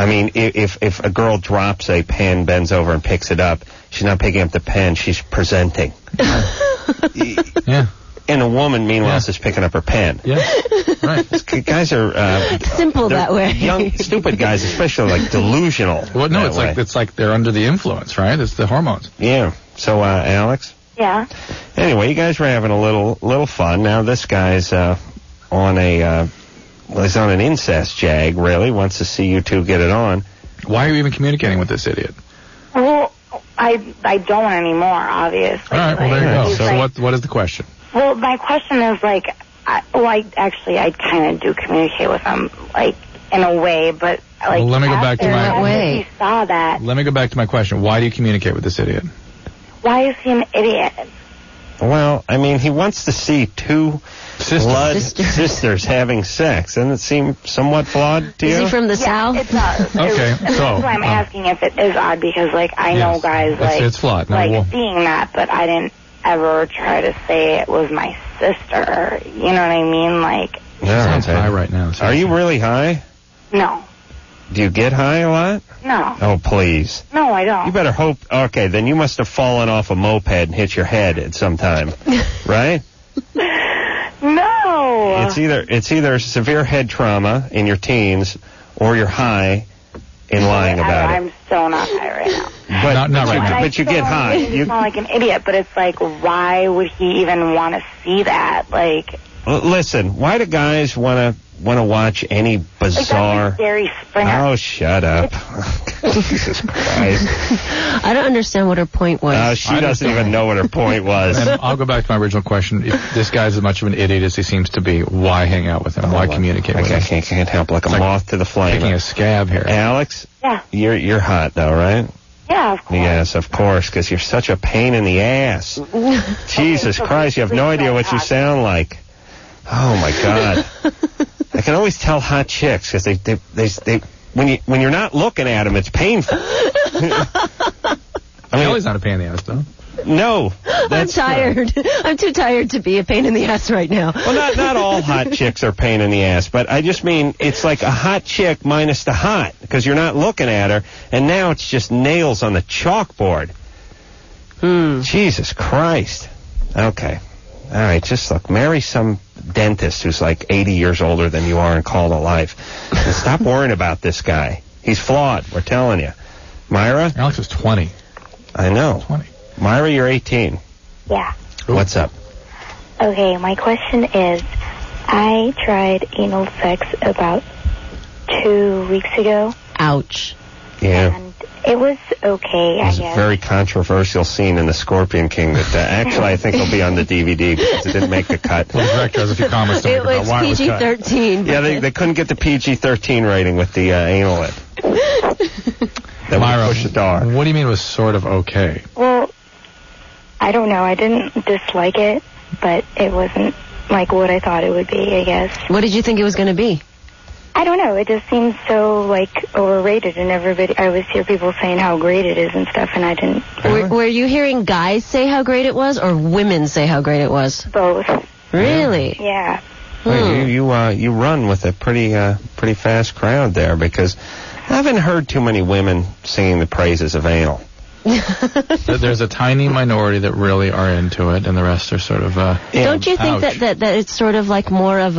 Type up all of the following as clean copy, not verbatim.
I mean, if a girl drops a pen, bends over and picks it up, she's not picking up the pen, she's presenting. Yeah. And a woman, meanwhile, is just picking up her pen. Yeah, right. Guys are simple that way. Young, stupid guys, especially like delusional. Well, no, it's like they're under the influence, right? It's the hormones. Yeah. So, Alex. Yeah. Anyway, you guys were having a little fun. Now this guy's on he's on an incest jag. Really wants to see you two get it on. Why are you even communicating with this idiot? Well, I don't anymore, obviously. All right. Well, there you go. So like, what is the question? Well, my question is, like, I kind of do communicate with him, like, in a way, but, like, well, let me go back to my way. He saw that. Let me go back to my question. Why do you communicate with this idiot? Why is he an idiot? Well, I mean, he wants to see two blood sisters having sex. Doesn't it seem somewhat flawed to you? Is he from the South? It does. Okay, That's why I'm asking if it is odd, because, like, I know guys, like, it's flawed. No, like seeing that, but I didn't ever try to say it was my sister. You know what I mean? Like, sounds high right now. Are you really high? No. Do you get high a lot? No. Oh, please. No, I don't. You better hope. Okay, then you must have fallen off a moped and hit your head at some time, right? No. It's either severe head trauma in your teens or you're high and lying about it. I'm so not high right now. But not right now. But you get high. You sound like an idiot, but it's like, why would he even want to see that? Like, listen, why do guys want to watch any bizarre? Like Jerry Springer. Oh, shut up! Jesus Christ! I don't understand what her point was. She doesn't even know what her point was. And I'll go back to my original question. If this guy's as much of an idiot as he seems to be, why hang out with him? Why communicate with him? I can't help like a moth to the flame. Taking a scab here. Alex? Yeah. You're hot though, right? Yeah, of course. Yes, of course, because you're such a pain in the ass. Jesus Christ, you have no idea what you sound like. Oh my God. I can always tell hot chicks because they when you're not looking at them, it's painful. Kelly's not a pain in the ass, though. No, I'm tired. I'm too tired to be a pain in the ass right now. Well, not all hot chicks are pain in the ass, but I just mean it's like a hot chick minus the hot because you're not looking at her, and now it's just nails on the chalkboard. Jesus Christ. Okay. All right, just look, marry some dentist who's like 80 years older than you are and call it a life. And stop worrying about this guy. He's flawed, we're telling you. Myra? Alex is 20. I know. 20. Myra, you're 18. Yeah. What's up? Okay, my question is, I tried anal sex about 2 weeks ago. Ouch. Yeah. And it was okay, I guess. It was a very controversial scene in The Scorpion King that actually I think will be on the DVD because it didn't make the cut. The director has a few comments to make about why it was cut. PG-13. Yeah, they couldn't get the PG-13 rating with the anal in. Then Myra, we pushed the door. What do you mean it was sort of okay? Well, I don't know. I didn't dislike it, but it wasn't like what I thought it would be, I guess. What did you think it was going to be? I don't know. It just seems so, like, overrated, and I always hear people saying how great it is and stuff, and I didn't. Were you hearing guys say how great it was, or women say how great it was? Both. Really? Yeah. Well, you run with a pretty fast crowd there because I haven't heard too many women singing the praises of anal. There's a tiny minority that really are into it, and the rest are sort of. Don't you think that it's sort of like more of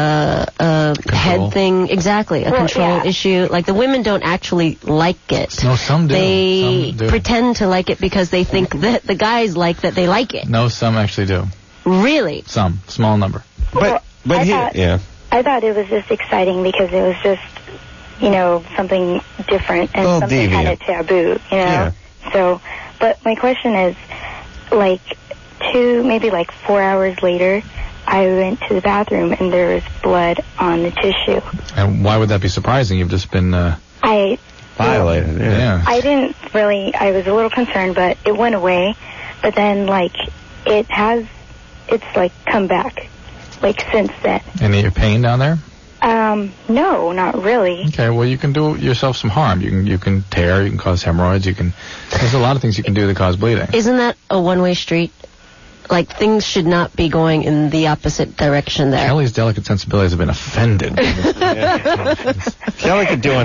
a head thing? Exactly, a control issue. Like the women don't actually like it. No, some do. They some do. pretend to like it because they think that the guys like that they like it. No, some actually do. Really? Some small number. But I thought it was just exciting because it was just, something different and something kind of taboo, Yeah. So, but my question is, like, maybe 4 hours later, I went to the bathroom and there was blood on the tissue. And why would that be surprising? You've just been violated. Yeah. I didn't really. I was a little concerned, but it went away. But then, it's come back, since then. Any pain down there? No, not really. Okay, well, you can do yourself some harm. You can tear, you can cause hemorrhoids, there's a lot of things you can do that cause bleeding. Isn't that a one-way street? Like, things should not be going in the opposite direction there. Kelly's delicate sensibilities have been offended. Kelly could do